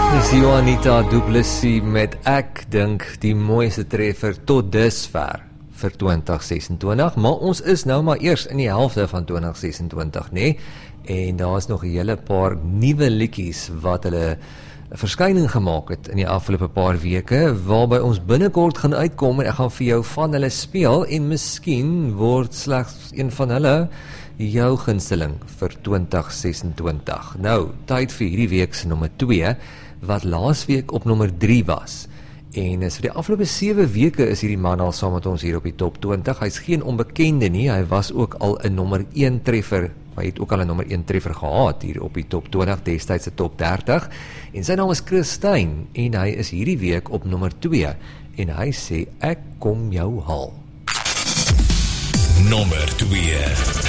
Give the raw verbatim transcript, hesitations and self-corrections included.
Dis Juanita Du Plessis met Ek dink die mooiste treffer tot dusver vir twintig sesentwintig, maar ons is nou maar eers in die helfte van twintig sesentwintig, nee? En daar is nog 'n hele paar nuwe liedjies wat hulle 'n verskyning gemaak het in die afgelope paar weke, waarby ons binnekort gaan uitkom en ek gaan vir jou van hulle speel en miskien word slegs een van hulle jou gunsteling vir twintig sesentwintig. Nou, tyd vir hierdie week se nommer twee, wat laasweek op nommer drie was. En is vir die afgelope sewe weke is hierdie man al saam met ons hier op die top twintig. Hy's geen onbekende nie, hy was ook al 'n nommer een treffer, hy het ook al 'n nommer een treffer gehad hier op die top twintig, destyds se top dertig. En sy naam is Chris Stein en hy is hierdie week op nommer twee en hy sê ek kom jou haal. Nommer twee.